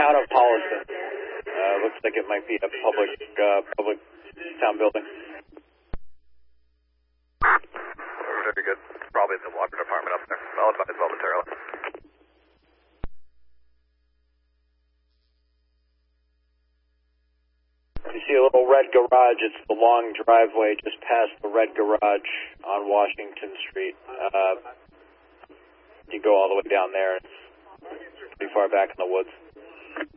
town of Holliston. Looks like it might be a public town building. Very good. Probably the water department up there. I'll advise momentarily. You see a little red garage. It's the long driveway just past the red garage on Washington Street. You go all the way down there. It's pretty far back in the woods.